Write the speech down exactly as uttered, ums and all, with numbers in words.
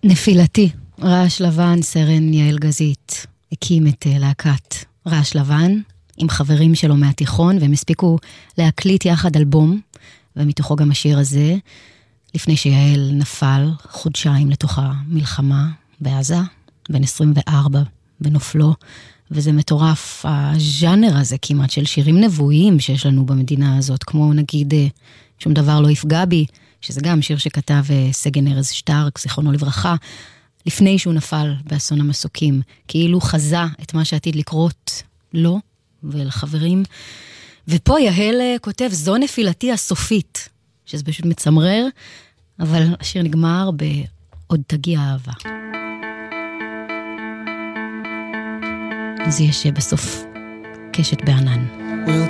נפילתי, רעש לבן, סרן יעל גזית, הקים את להקת רעש לבן עם חברים שלו מהתיכון, והם הספיקו להקליט יחד אלבום, ומתוכו גם השיר הזה, לפני שיעל נפל חודשיים לתוך המלחמה בעזה, בן עשרים וארבע בנופלו, וזה מטורף, הז'אנר הזה כמעט של שירים נבואיים שיש לנו במדינה הזאת, כמו נגיד שום דבר לא יפגע בי, שזה גם שיר שכתב סגן ארז שטרק, זיכרונו לברכה, לפני שהוא נפל באסון המסוקים, כאילו חזה את מה שעתיד לקרות לו ולחברים. ופה יהל כותב, זו נפילתי הסופית, שזה פשוט מצמרר, אבל השיר נגמר בעוד תגיע אהבה. אז יש בסוף קשת בענן.